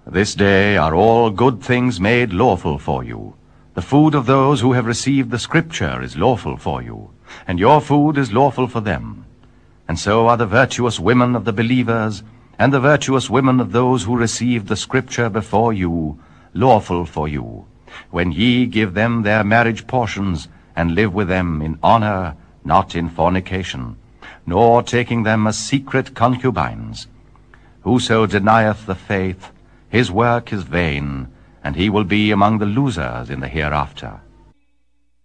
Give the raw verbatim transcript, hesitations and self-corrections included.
This day are all good things made lawful for you. The food of those who have received the Scripture is lawful for you, and your food is lawful for them. And so are the virtuous women of the believers, and the virtuous women of those who received the Scripture before you, lawful for you, when ye give them their marriage portions, and live with them in honor, not in fornication, nor taking them as secret concubines. Whoso denieth the faith, his work is vain, and he will be among the losers in the hereafter.